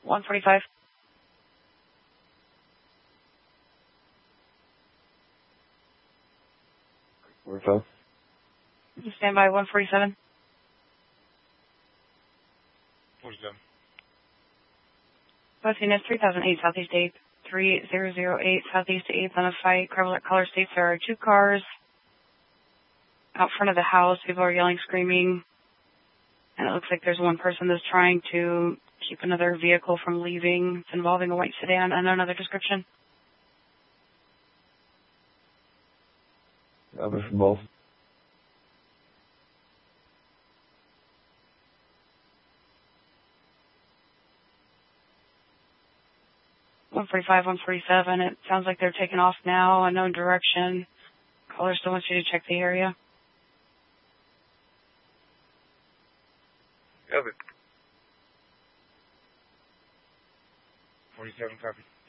145. Where's that? Stand by 147. 47. Posting 3008 Southeast 8, 3008 Southeast 8th on a fight. Caller states there are two cars out front of the house. People are yelling, screaming. And it looks like there's one person that's trying to keep another vehicle from leaving. It's involving a white sedan and another description. Others from both. One 145, 147. It sounds like they're taking off now, unknown direction. Caller still wants you to check the area. Over. 47, copy.